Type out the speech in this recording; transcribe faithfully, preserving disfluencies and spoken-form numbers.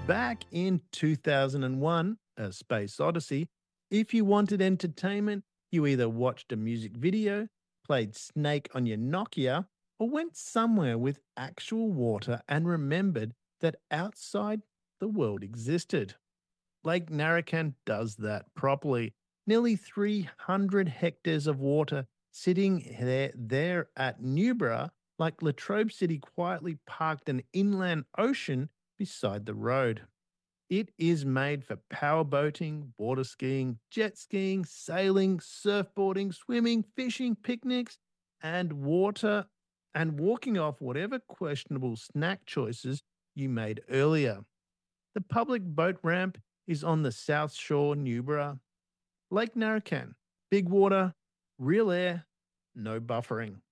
Back in two thousand one, A Space Odyssey, if you wanted entertainment, you either watched a music video, played Snake on your Nokia, or went somewhere with actual water and remembered that outside the world existed. Lake Narakan does that properly. Nearly three hundred hectares of water sitting there, there at Newborough, like Latrobe City quietly parked an inland ocean beside the road. It is made for powerboating, water skiing, jet skiing, sailing, surfboarding, swimming, fishing, picnics, and water and walking off whatever questionable snack choices you made earlier. The public boat ramp is on the South Shore, Newborough. Lake Narakan. Big water, real air, no buffering.